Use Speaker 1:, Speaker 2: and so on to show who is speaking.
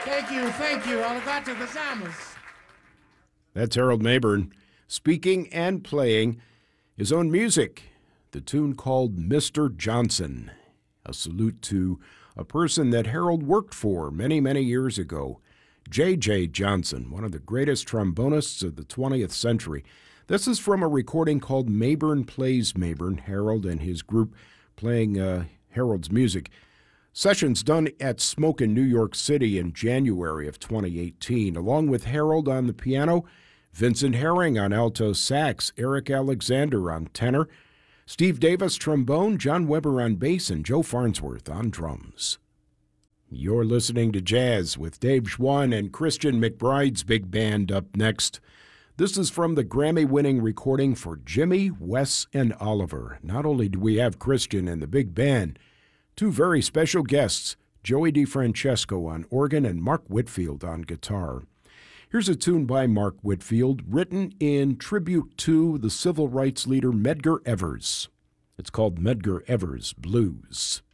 Speaker 1: Thank you. Obrigado gozamos.
Speaker 2: That's Harold Mabern speaking and playing his own music, the tune called Mr. Johnson, a salute to a person that Harold worked for many, many years ago, J.J. Johnson, one of the greatest trombonists of the 20th century. This is from a recording called Mabern Plays Mabern, Harold and his group playing Harold's music. Sessions done at Smoke in New York City in January of 2018, along with Harold on the piano, Vincent Herring on alto sax, Eric Alexander on tenor, Steve Davis trombone, John Weber on bass, and Joe Farnsworth on drums. You're listening to Jazz with Dave Schwann and Christian McBride's big band up next. This is from the Grammy-winning recording for Jimmy, Wes, and Oliver. Not only do we have Christian and the big band, two very special guests, Joey DeFrancesco on organ and Mark Whitfield on guitar. Here's a tune by Mark Whitfield, written in tribute to the civil rights leader Medgar Evers. It's called Medgar Evers Blues.